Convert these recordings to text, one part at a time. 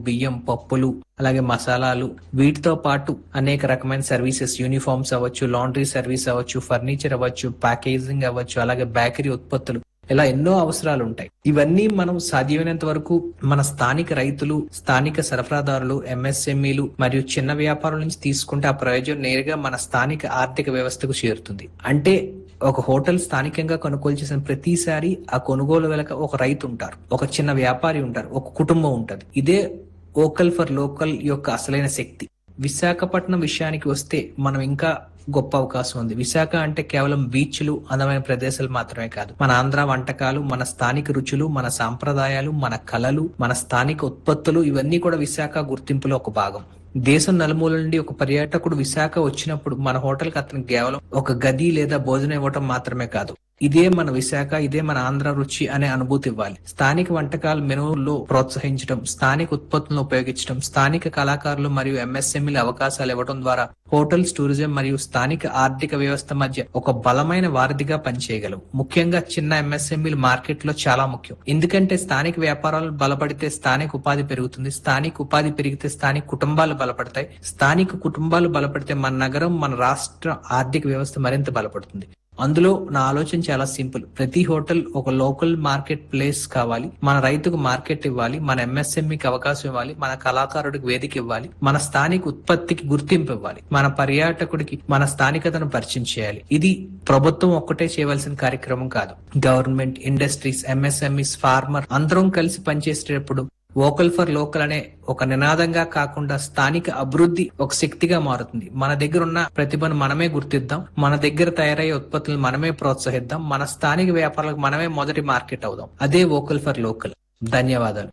బియ్యం, పప్పులు, అలాగే మసాలాలు, వీటితో పాటు అనేక రకమైన సర్వీసెస్, యూనిఫామ్స్ అవ్వచ్చు, లాండ్రీ సర్వీస్ అవ్వచ్చు, ఫర్నిచర్ అవ్వచ్చు, ప్యాకేజింగ్ అవ్వచ్చు, అలాగే బేకరీ ఉత్పత్తులు, ఇలా ఎన్నో అవసరాలు ఉంటాయి. ఇవన్నీ మనం సాధ్యమైనంత వరకు మన స్థానిక రైతులు, స్థానిక సరఫరాదారులు, ఎంఎస్ఎంఈలు మరియు చిన్న వ్యాపారుల నుంచి తీసుకుంటే ఆ ప్రయోజనం నేరుగా మన స్థానిక ఆర్థిక వ్యవస్థకు చేరుతుంది. అంటే ఒక హోటల్ స్థానికంగా కొనుగోలు చేసిన ప్రతిసారి ఆ కొనుగోలు వెనక ఒక రైతు ఉంటారు, ఒక చిన్న వ్యాపారి ఉంటారు, ఒక కుటుంబం ఉంటది. ఇదే వోకల్ ఫర్ లోకల్ యొక్క అసలైన శక్తి. విశాఖపట్నం విషయానికి వస్తే మనం ఇంకా గొప్ప అవకాశం ఉంది. విశాఖ అంటే కేవలం బీచ్లు, అందమైన ప్రదేశాలు మాత్రమే కాదు. మన ఆంధ్ర వంటకాలు, మన స్థానిక రుచులు, మన సాంప్రదాయాలు, మన కళలు, మన స్థానిక ఉత్పత్తులు, ఇవన్నీ కూడా విశాఖ గుర్తింపులో ఒక భాగం. దేశం నలుమూల నుండి ఒక పర్యాటకుడు విశాఖ వచ్చినప్పుడు మన హోటల్కి అతనికి కేవలం ఒక గది లేదా భోజనం ఇవ్వటం మాత్రమే కాదు, ఇదే మన విశాఖ, ఇదే మన ఆంధ్ర రుచి అనే అనుభూతి ఇవ్వాలి. స్థానిక వంటకాల మెనూల్లో ప్రోత్సహించడం, స్థానిక ఉత్పత్తులను ఉపయోగించడం, స్థానిక కళాకారులు మరియు ఎంఎస్ఎంఈల అవకాశాలు ఇవ్వడం ద్వారా హోటల్స్, టూరిజం మరియు స్థానిక ఆర్థిక వ్యవస్థ మధ్య ఒక బలమైన వారధిగా పనిచేయగలవు. ముఖ్యంగా చిన్న ఎంఎస్ఎంఈలు మార్కెట్ లో చాలా ముఖ్యం. ఎందుకంటే స్థానిక వ్యాపారాలు బలపడితే స్థానిక ఉపాధి పెరుగుతుంది, స్థానిక ఉపాధి పెరిగితే స్థానిక కుటుంబాలు బలపడతాయి, స్థానిక కుటుంబాలు బలపడితే మన నగరం, మన రాష్ట్ర ఆర్థిక వ్యవస్థ మరింత బలపడుతుంది. అందులో నా ఆలోచన చాలా సింపుల్. ప్రతి హోటల్ ఒక లోకల్ మార్కెట్ ప్లేస్ కావాలి. మన రైతుకు మార్కెట్ ఇవ్వాలి, మన ఎంఎస్ఎంఈకి అవకాశం ఇవ్వాలి, మన కళాకారుడికి వేదిక ఇవ్వాలి, మన స్థానిక ఉత్పత్తికి గుర్తింపు ఇవ్వాలి, మన పర్యాటకుడికి మన స్థానికతను పరిచయం చేయాలి. ఇది ప్రభుత్వం ఒక్కటే చేయవలసిన కార్యక్రమం కాదు. గవర్నమెంట్, ఇండస్ట్రీస్, ఎంఎస్ఎంఈస్, ఫార్మర్ అందరం కలిసి పనిచేసేటప్పుడు వోకల్ ఫర్ లోకల్ అనే ఒక నినాదంగా కాకుండా స్థానిక అభివృద్ధి ఒక శక్తిగా మారుతుంది. మన దగ్గర ఉన్న ప్రతిభను మనమే గుర్తిద్దాం, మన దగ్గర తయారయ్యే ఉత్పత్తులను మనమే ప్రోత్సహిద్దాం, మన స్థానిక వ్యాపారాలకు మనమే మొదటి మార్కెట్ అవుదాం. అదే వోకల్ ఫర్ లోకల్. ధన్యవాదాలు.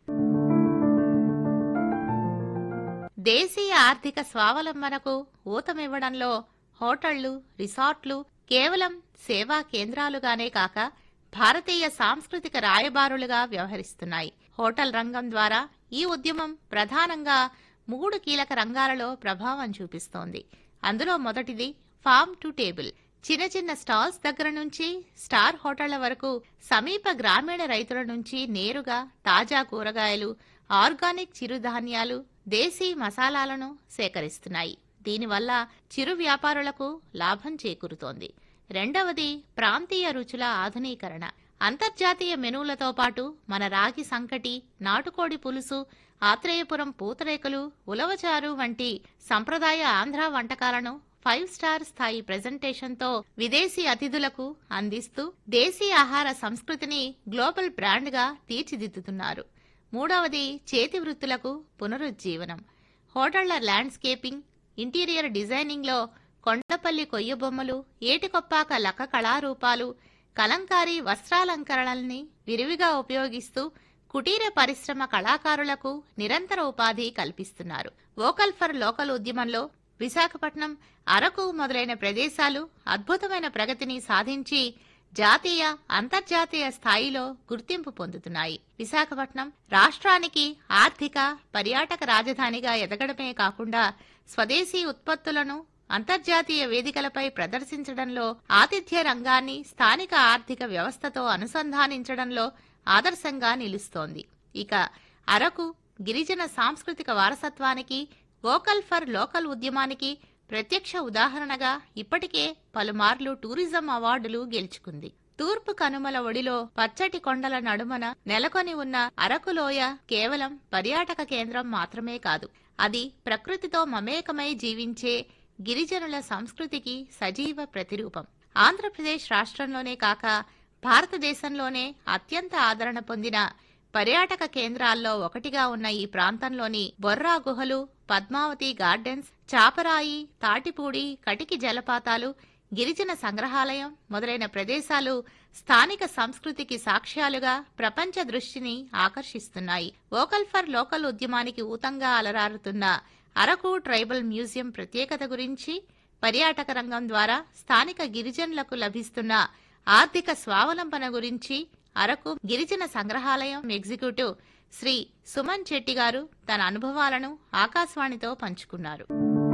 దేశీయ ఆర్థిక స్వావలంబనకు ఊతమివ్వడంలో హోటళ్లు, రిసార్ట్లు కేవలం సేవా కేంద్రాలుగానే కాక భారతీయ సాంస్కృతిక రాయబారులుగా వ్యవహరిస్తున్నాయి. హోటల్ రంగం ద్వారా ఈ ఉద్యమం ప్రధానంగా 3 కీలక రంగాలలో ప్రభావం చూపిస్తోంది. అందులో మొదటిది ఫార్మ్ టు టేబుల్. చిన్న చిన్న స్టాల్స్ దగ్గర నుంచి స్టార్ హోటళ్ల వరకు సమీప గ్రామీణ రైతుల నుంచి నేరుగా తాజా కూరగాయలు, ఆర్గానిక్ చిరుధాన్యాలు, దేశీ మసాలాలను సేకరిస్తున్నాయి. దీనివల్ల చిరు వ్యాపారులకు లాభం చేకూరుతోంది. రెండవది ప్రాంతీయ రుచుల ఆధునీకరణ. అంతర్జాతీయ మెనూలతో పాటు మన రాగి సంకటి, నాటుకోడి పులుసు, ఆత్రేయపురం పూతరేకులు, ఉలవచారు వంటి సంప్రదాయ ఆంధ్ర వంటకాలను 5 స్టార్ స్థాయి ప్రెజెంటేషన్తో విదేశీ అతిథులకు అందిస్తూ దేశీ ఆహార సంస్కృతిని గ్లోబల్ బ్రాండ్గా తీర్చిదిద్దుతున్నారు. మూడవది చేతి వృత్తులకు పునరుజ్జీవనం. హోటళ్ల ల్యాండ్స్కేపింగ్, ఇంటీరియర్ డిజైనింగ్లో కొండపల్లి కొయ్య బొమ్మలు, ఏటికొప్పాక లక్క కళారూపాలు, కలంకారీ వస్త్రాలంకరణల్ని విరివిగా ఉపయోగిస్తూ కుటీర పరిశ్రమ కళాకారులకు నిరంతర ఉపాధి కల్పిస్తున్నారు. వోకల్ ఫర్ లోకల్ ఉద్యమంలో విశాఖపట్నం, అరకు మొదలైన ప్రదేశాలు అద్భుతమైన ప్రగతిని సాధించి జాతీయ, అంతర్జాతీయ స్థాయిలో గుర్తింపు పొందుతున్నాయి. విశాఖపట్నం రాష్ట్రానికి ఆర్థిక, పర్యాటక రాజధానిగా ఎదగడమే కాకుండా స్వదేశీ ఉత్పత్తులను అంతర్జాతీయ వేదికలపై ప్రదర్శించడంలో, ఆతిథ్య రంగాన్ని స్థానిక ఆర్థిక వ్యవస్థతో అనుసంధానించడంలో ఆదర్శంగా నిలుస్తోంది. ఇక అరకు గిరిజన సాంస్కృతిక వారసత్వానికి, వోకల్ ఫర్ లోకల్ ఉద్యమానికి ప్రత్యక్ష ఉదాహరణగా ఇప్పటికే పలుమార్లు టూరిజం అవార్డులు గెలుచుకుంది. తూర్పు కనుమల ఒడిలో పచ్చటి కొండల నడుమన నెలకొని ఉన్న అరకులోయ కేవలం పర్యాటక కేంద్రం మాత్రమే కాదు, అది ప్రకృతితో మమేకమై జీవించే గిరిజనుల సంస్కృతికి సజీవ ప్రతిరూపం. ఆంధ్రప్రదేశ్ రాష్ట్రంలోనే కాక భారతదేశంలోనే అత్యంత ఆదరణ పొందిన పర్యాటక కేంద్రాల్లో ఒకటిగా ఉన్న ఈ ప్రాంతంలోని బొర్రా గుహలు, పద్మావతి గార్డెన్స్, చాపరాయి, తాటిపూడి, కటికి జలపాతాలు, గిరిజన సంగ్రహాలయం మొదలైన ప్రదేశాలు స్థానిక సంస్కృతికి సాక్ష్యాలుగా ప్రపంచ దృష్టిని ఆకర్షిస్తున్నాయి. వోకల్ ఫర్ లోకల్ ఉద్యమానికి ఊతంగా అలరారుతున్న అరకు ట్రైబల్ మ్యూజియం ప్రత్యేకత గురించి, పర్యాటక రంగం ద్వారా స్థానిక గిరిజనులకు లభిస్తున్న ఆర్థిక స్వావలంబన గురించి అరకు గిరిజన సంగ్రహాలయం ఎగ్జిక్యూటివ్ శ్రీ సుమన్ చెట్టి గారు తన అనుభవాలను ఆకాశవాణితో పంచుకున్నారు.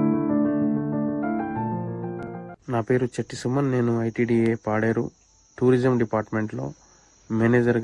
నా పేరు చెట్టి సుమన్. నేను ఐటీడీఏ పాడేరు టూరిజం డిపార్ట్మెంట్లో మేనేజర్గా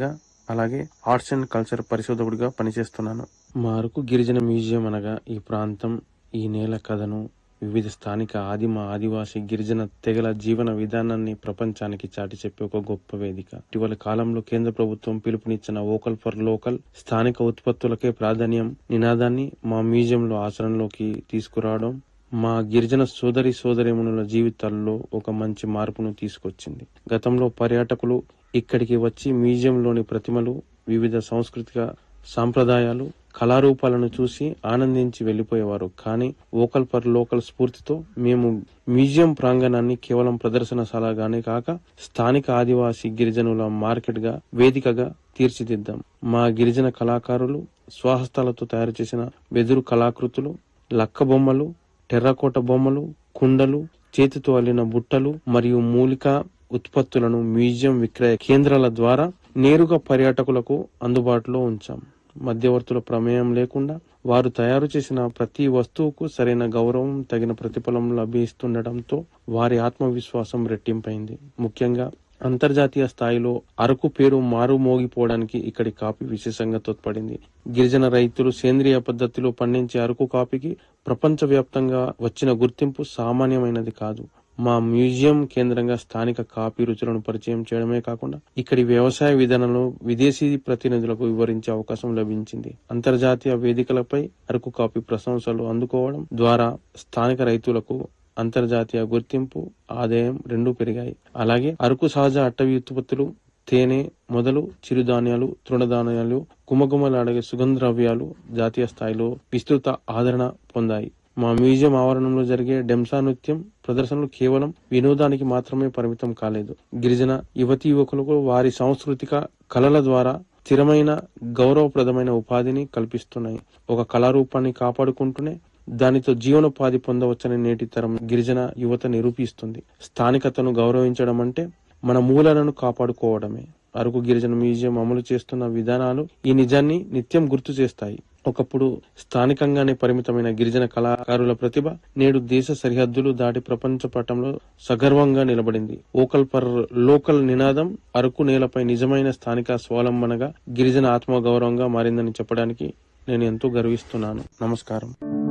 అలాగే ఆర్ట్స్ అండ్ కల్చర్ పరిశోధకుడిగా పనిచేస్తున్నాను. మా అరకు గిరిజన మ్యూజియం అనగా ఈ ప్రాంతం, ఈ నేల కథను, వివిధ స్థానిక ఆదిమ ఆదివాసి గిరిజన తెగల జీవన విధానాన్ని ప్రపంచానికి చాటి చెప్పే ఒక గొప్ప వేదిక. ఇటీవల కాలంలో కేంద్ర ప్రభుత్వం పిలుపునిచ్చిన వోకల్ ఫర్ లోకల్, స్థానిక ఉత్పత్తులకే ప్రాధాన్యం నినాదాన్ని మా మ్యూజియంలో ఆచరణలోకి తీసుకురావడం మా గిరిజన సోదరీమణుల జీవితాల్లో ఒక మంచి మార్పును తీసుకొచ్చింది. గతంలో పర్యాటకులు ఇక్కడికి వచ్చి మ్యూజియంలోని ప్రతిమలు, వివిధ సాంస్కృతిక సాంప్రదాయాలు, కళారూపాలను చూసి ఆనందించి వెళ్లిపోయేవారు. కానీ వోకల్ ఫర్ లోకల్ స్ఫూర్తితో మేము మ్యూజియం ప్రాంగణాన్ని కేవలం ప్రదర్శనశాలగానే కాక స్థానిక ఆదివాసీ గిరిజనుల మార్కెట్గా, వేదికగా తీర్చిదిద్దాం. మా గిరిజన కళాకారులు స్వహస్తాలతో తయారు చేసిన వెదురు కళాకృతులు, లక్క బొమ్మలు, టెర్రకోట బొమ్మలు, కుండలు, చేతితో అల్లిన బుట్టలు మరియు మూలిక ఉత్పత్తులను మ్యూజియం విక్రయ కేంద్రాల ద్వారా నేరుగా పర్యాటకులకు అందుబాటులో ఉంచాం. మధ్యవర్తుల ప్రమేయం లేకుండా వారు తయారు చేసిన ప్రతి వస్తువుకు సరైన గౌరవం, తగిన ప్రతిఫలం లభిస్తుండటంతో వారి ఆత్మవిశ్వాసం రెట్టింపైంది. ముఖ్యంగా అంతర్జాతీయ స్థాయిలో అరకు పేరు మారుమోగిపోవడానికి ఇక్కడి కాఫీ విశేషంగా తోడ్పడింది. గిరిజన రైతులు సేంద్రియ పద్ధతిలో పండించే అరకు కాఫీకి ప్రపంచవ్యాప్తంగా వచ్చిన గుర్తింపు సామాన్యమైనది కాదు. మా మ్యూజియం కేంద్రంగా స్థానిక కాఫీ రుచులను పరిచయం చేయడమే కాకుండా ఇక్కడి వ్యవసాయ విధానాలను విదేశీ ప్రతినిధులకు వివరించే అవకాశం లభించింది. అంతర్జాతీయ వేదికలపై అరకు కాఫీ ప్రశంసలు అందుకోవడం ద్వారా స్థానిక రైతులకు అంతర్జాతీయ గుర్తింపు, ఆదాయం రెండూ పెరిగాయి. అలాగే అరకు సహజ అటవీ ఉత్పత్తులు, తేనె మొదలు చిరుధాన్యాలు, తృణధాన్యాలు, గుమగుమలాడే సుగంధ ద్రవ్యాలు జాతీయ స్థాయిలో విస్తృత ఆదరణ పొందాయి. మా మ్యూజియం ఆవరణంలో జరిగే డెంసా నృత్యం ప్రదర్శనలు కేవలం వినోదానికి మాత్రమే పరిమితం కాలేదు. గిరిజన యువతీ యువకులకు వారి సాంస్కృతిక కళల ద్వారా స్థిరమైన, గౌరవప్రదమైన ఉపాధిని కల్పిస్తున్నాయి. ఒక కళారూపాన్ని కాపాడుకుంటూనే దానితో జీవనోపాధి పొందవచ్చని నేటి తరం గిరిజన యువత నిరూపిస్తుంది. స్థానికతను గౌరవించడం అంటే మన మూలాలను కాపాడుకోవడమే. అరకు గిరిజన మ్యూజియం అమలు చేస్తున్న విధానాలు ఈ నిజాన్ని నిత్యం గుర్తు చేస్తాయి. ఒకప్పుడు స్థానికంగానే పరిమితమైన గిరిజన కళాకారుల ప్రతిభ నేడు దేశ సరిహద్దులు దాటి ప్రపంచ పటంలో సగర్వంగా నిలబడింది. వోకల్ ఫర్ లోకల్ నినాదం అరకు నేలపై నిజమైన స్థానిక స్వావలంబనగా, గిరిజన ఆత్మగౌరవంగా మారిందని చెప్పడానికి నేను ఎంతో గర్విస్తున్నాను. నమస్కారం.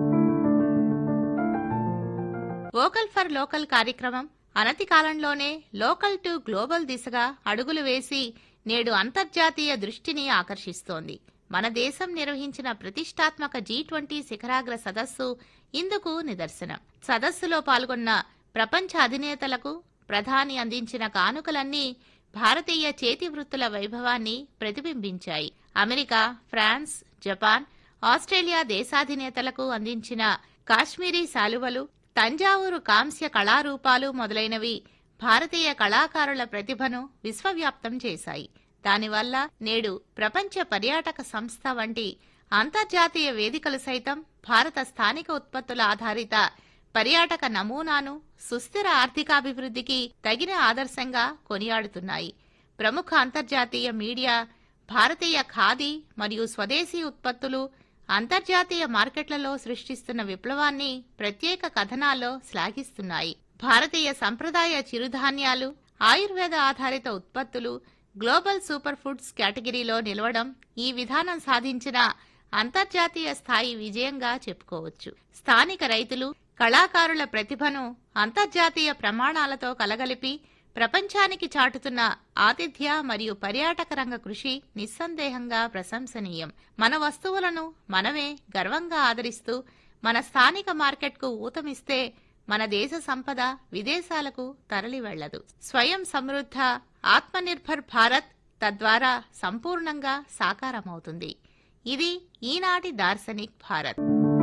వోకల్ ఫర్ లోకల్ కార్యక్రమం అనతి కాలంలోనే లోకల్ టు గ్లోబల్ దిశగా అడుగులు వేసి నేడు అంతర్జాతీయ దృష్టిని ఆకర్షిస్తోంది. మన దేశం నిర్వహించిన ప్రతిష్టాత్మక G20 శిఖరాగ్ర సదస్సు ఇందుకు నిదర్శనం. సదస్సులో పాల్గొన్న ప్రపంచ అధినేతలకు ప్రధాని అందించిన కానుకలన్నీ భారతీయ చేతి వృత్తుల వైభవాన్ని ప్రతిబింబించాయి. అమెరికా, ఫ్రాన్స్, జపాన్, ఆస్ట్రేలియా దేశాధినేతలకు అందించిన కాశ్మీరీ శాలువలు, తంజావూరు కాంస్య కళారూపాలు మొదలైనవి భారతీయ కళాకారుల ప్రతిభను విశ్వవ్యాప్తం చేశాయి. దానివల్ల నేడు ప్రపంచ పర్యాటక సంస్థ వంటి అంతర్జాతీయ వేదికలు సైతం భారత స్థానిక ఉత్పత్తుల ఆధారిత పర్యాటక నమూనాను సుస్థిర ఆర్థికాభివృద్ధికి తగిన ఆదర్శంగా కొనియాడుతున్నాయి. ప్రముఖ అంతర్జాతీయ మీడియా భారతీయ ఖాదీ మరియు స్వదేశీ ఉత్పత్తులు అంతర్జాతీయ మార్కెట్లలో సృష్టిస్తున్న విప్లవాన్ని ప్రత్యేక కథనాల్లో శ్లాఘిస్తున్నాయి. భారతీయ సంప్రదాయ చిరుధాన్యాలు, ఆయుర్వేద ఆధారిత ఉత్పత్తులు గ్లోబల్ సూపర్ ఫుడ్స్ కేటగిరీలో నిలవడం ఈ విధానం సాధించిన అంతర్జాతీయ స్థాయి విజయంగా చెప్పుకోవచ్చు. స్థానిక రైతులు, కళాకారుల ప్రతిభను అంతర్జాతీయ ప్రమాణాలతో కలగలిపి ప్రపంచానికి చాటుతున్న ఆతిథ్య మరియు పర్యాటక రంగ కృషి నిస్సందేహంగా ప్రశంసనీయం. మన వస్తువులను మనమే గర్వంగా ఆదరిస్తూ మన స్థానిక మార్కెట్కు ఊతమిస్తే మన దేశ సంపద విదేశాలకు తరలి వెళ్లదు. స్వయం సమృద్ధ ఆత్మనిర్భర్ భారత్ తద్వారా సంపూర్ణంగా సాకారమవుతుంది. ఇది ఈనాటి దార్శనిక్ భారత్.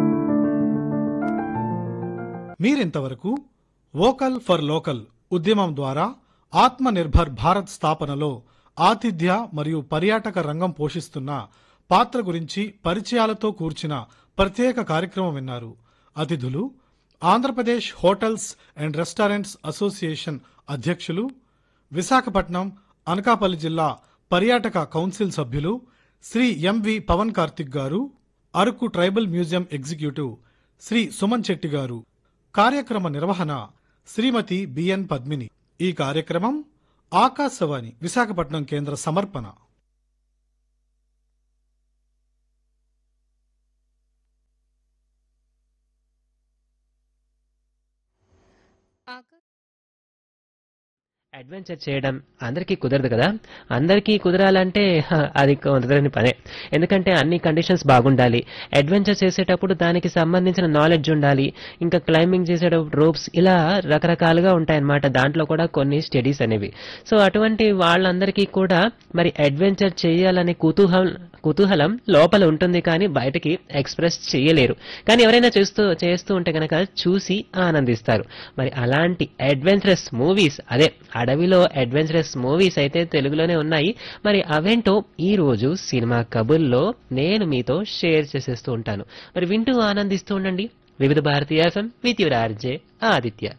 మీరింతవరకు వోకల్ ఫర్ లోకల్ ఉద్యమం ద్వారా ఆత్మనిర్భర్ భారత్ స్థాపనలో ఆతిథ్య మరియు పర్యాటక రంగం పోషిస్తున్న పాత్ర గురించి పరిచయాలతో కూర్చిన ప్రత్యేక కార్యక్రమం విన్నారు. అతిథులు Andhra Pradesh hotels and restaurants association అధ్యక్షులు, విశాఖపట్నం, అనకాపల్లి జిల్లా పర్యాటక కౌన్సిల్ సభ్యులు శ్రీ ఎంవి పవన్ కార్తిక్ గారు, Araku tribal museum executive Shri Suman Chetty గారు. కార్యక్రమ నిర్వహణ శ్రీమతి బిఎన్ పద్మిని. ఈ కార్యక్రమం ఆకాశవాణి విశాఖపట్నం కేంద్ర సమర్పణ. అడ్వెంచర్ చేయడం అందరికీ కుదరదు కదా. అందరికీ కుదరాలంటే అది కుదరని పనే. ఎందుకంటే అన్ని కండిషన్స్ బాగుండాలి. అడ్వెంచర్ చేసేటప్పుడు దానికి సంబంధించిన నాలెడ్జ్ ఉండాలి. ఇంకా క్లైంబింగ్ చేసేటప్పుడు రోప్స్ ఇలా రకరకాలుగా ఉంటాయన్నమాట. దాంట్లో కూడా కొన్ని స్టడీస్ అనేవి. సో అటువంటి వాళ్ళందరికీ కూడా మరి అడ్వెంచర్ చేయాలనే కుతూహలం లోపల ఉంటుంది, కానీ బయటకి ఎక్స్ప్రెస్ చేయలేరు. కానీ ఎవరైనా చేస్తూ ఉంటే కనుక చూసి ఆనందిస్తారు. మరి అలాంటి అడ్వెంచరస్ మూవీస్, అదే అడవిలో అడ్వెంచరస్ మూవీస్ అయితే తెలుగులోనే ఉన్నాయి. మరి అవేంటో ఈ రోజు సినిమా కబుర్లో నేను మీతో షేర్ చేసేస్తూ ఉంటాను. మరి వింటూ ఆనందిస్తూ ఉండండి వివిధ భారతీయ FM with your RJ Aditya.